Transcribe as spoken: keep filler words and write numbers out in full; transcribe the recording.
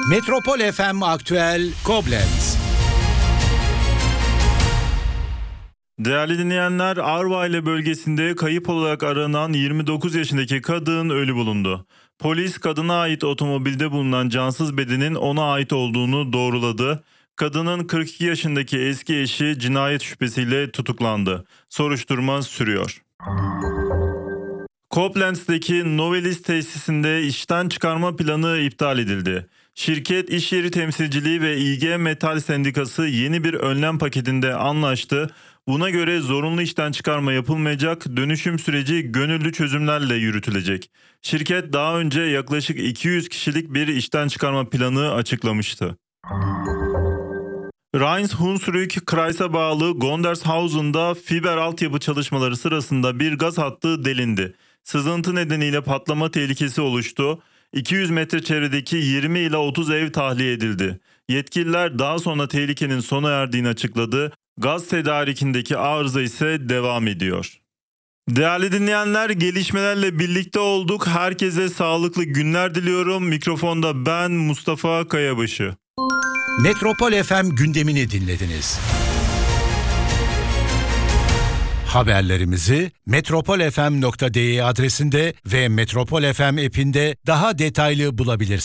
Metropol F M Aktüel Koblenz. Değerli dinleyenler, Arvaile bölgesinde kayıp olarak aranan yirmi dokuz yaşındaki kadın ölü bulundu. Polis kadına ait otomobilde bulunan cansız bedenin ona ait olduğunu doğruladı. Kadının kırk iki yaşındaki eski eşi cinayet şüphesiyle tutuklandı. Soruşturma sürüyor. Koblenz'deki Novelis tesisinde işten çıkarma planı iptal edildi. Şirket, iş yeri temsilciliği ve İ G Metal Sendikası yeni bir önlem paketinde anlaştı. Buna göre zorunlu işten çıkarma yapılmayacak, dönüşüm süreci gönüllü çözümlerle yürütülecek. Şirket daha önce yaklaşık iki yüz kişilik bir işten çıkarma planı açıklamıştı. Rhein-Hunsrück Kreis'e bağlı Gondershausen'da fiber altyapı çalışmaları sırasında bir gaz hattı delindi. Sızıntı nedeniyle patlama tehlikesi oluştu. iki yüz metre çevredeki yirmi ila otuz ev tahliye edildi. Yetkililer daha sonra tehlikenin sona erdiğini açıkladı. Gaz tedarikindeki arıza ise devam ediyor. Değerli dinleyenler, gelişmelerle birlikte olduk. Herkese sağlıklı günler diliyorum. Mikrofonda ben Mustafa Kayabaşı. Metropol F M gündemini dinlediniz. Haberlerimizi metropol f m nokta d e adresinde ve Metropol F M app'inde daha detaylı bulabilirsiniz.